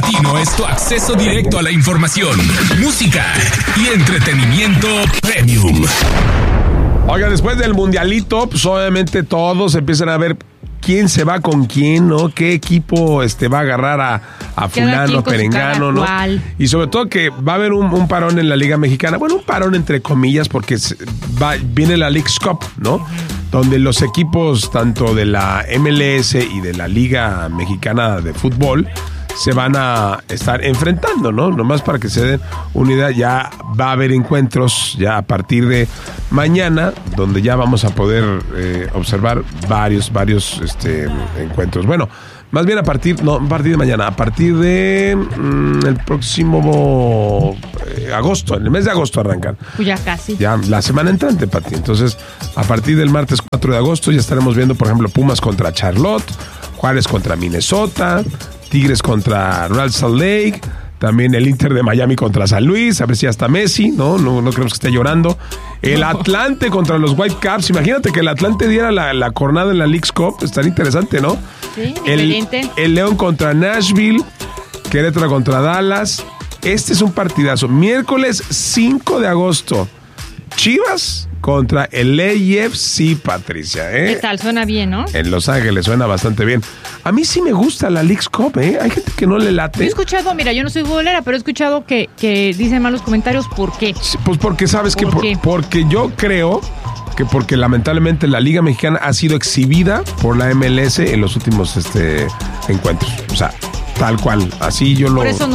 Latino es tu acceso directo a la información, música y entretenimiento premium. Oiga, después del mundialito, pues obviamente todos empiezan a ver quién se va con quién, ¿no? ¿Qué equipo va a agarrar a fulano, perengano, ¿no? Y sobre todo que va a haber un parón en la Liga Mexicana. Bueno, un parón entre comillas porque viene la Leagues Cup, ¿no? Donde los equipos tanto de la MLS y de la Liga Mexicana de Fútbol se van a estar enfrentando, ¿no? Nomás para que se den una idea, ya va a haber encuentros ya a partir de mañana, donde ya vamos a poder observar varios encuentros. Bueno, más bien a partir de mañana, a partir de el próximo agosto, en el mes de agosto arrancan. Pues ya casi. Ya la semana entrante, Pati. Entonces, a partir del martes 4 de agosto ya estaremos viendo, por ejemplo, Pumas contra Charlotte, Juárez contra Minnesota, Tigres contra Real Salt Lake, también el Inter de Miami contra San Luis, a ver si hasta Messi, no creemos que esté llorando. El Atlante contra los Whitecaps, imagínate que el Atlante diera la jornada en la Leagues Cup, estaría interesante, ¿no? Sí, diferente. El León contra Nashville, Querétaro contra Dallas, este es un partidazo. Miércoles 5 de agosto, Chivas contra el AFC, Patricia, ¿Qué tal? Suena bien, ¿no? En Los Ángeles suena bastante bien. A mí sí me gusta la Leagues Cup, ¿eh? Hay gente que no le late. Yo he escuchado, mira, yo no soy futbolera, pero he escuchado que dicen malos comentarios. ¿Por qué? Sí, pues porque sabes que porque yo creo que porque lamentablemente la Liga Mexicana ha sido exhibida por la MLS en los últimos encuentros. O sea, tal cual, así yo lo... Por eso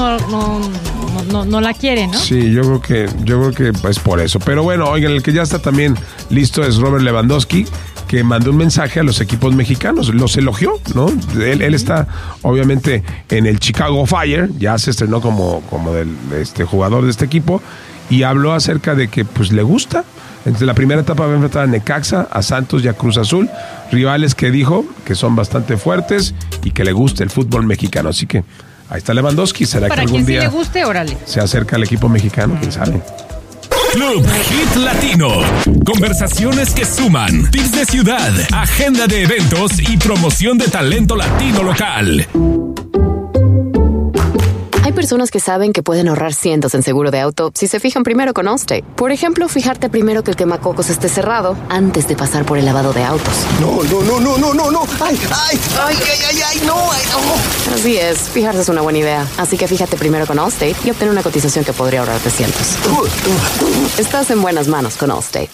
no la quiere, ¿no? Sí, yo creo que es por eso. Pero bueno, oigan, el que ya está también listo es Robert Lewandowski, que mandó un mensaje a los equipos mexicanos, los elogió, ¿no? Él está obviamente en el Chicago Fire, ya se estrenó como del jugador de este equipo, y habló acerca de que pues le gusta. Entre la primera etapa va a enfrentar a Necaxa, a Santos y a Cruz Azul, rivales que dijo que son bastante fuertes y que le gusta el fútbol mexicano. Así que ahí está Lewandowski. ¿Será que algún día sí le guste? Órale. Se acerca al equipo mexicano? ¿Quién sabe? Club Hit Latino. Conversaciones que suman. Tips de ciudad, agenda de eventos y promoción de talento latino local. Hay personas que saben que pueden ahorrar cientos en seguro de auto si se fijan primero con Allstate. Por ejemplo, fijarte primero que el quemacocos esté cerrado antes de pasar por el lavado de autos. No. ¡Ay, no! Así es, fijarse es una buena idea. Así que fíjate primero con Allstate y obtén una cotización que podría ahorrarte cientos. Estás en buenas manos con Allstate.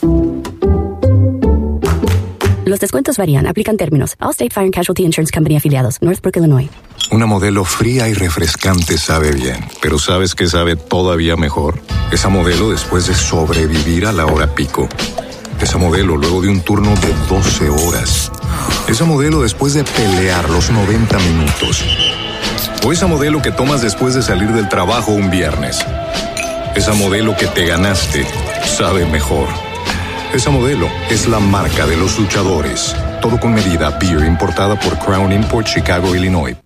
Los descuentos varían. Aplican términos. Allstate Fire and Casualty Insurance Company afiliados. Northbrook, Illinois. Una Modelo fría y refrescante sabe bien, pero ¿sabes qué sabe todavía mejor? Esa Modelo después de sobrevivir a la hora pico. Esa Modelo luego de un turno de 12 horas. Esa Modelo después de pelear los 90 minutos. O esa Modelo que tomas después de salir del trabajo un viernes. Esa Modelo que te ganaste sabe mejor. Esa Modelo es la marca de los luchadores. Todo con medida. Beer importada por Crown Import, Chicago, Illinois.